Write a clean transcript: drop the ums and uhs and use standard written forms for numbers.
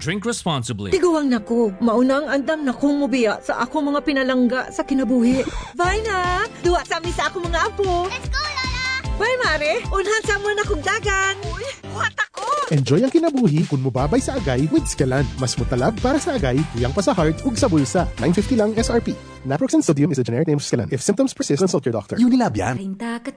drink responsibly. Tiguang nako, maunang andam na kong mubiya sa ako mga pinalangga sa kinabuhi. Bye na! Duwa sa amin sa ako mga apo. Let's go, Lola! Bye, Mare! Unhan sa mo na kong dagan. Uy, buhat ako! Enjoy ang kinabuhi kung mubabay sa agay with Scalan. Mas mutalab para sa agay, tuyang pa sa heart, ug sa bulsa. $9.50 lang SRP. Naproxen sodium is a generic name of Scalan. If symptoms persist, consult your doctor. Unilab yan.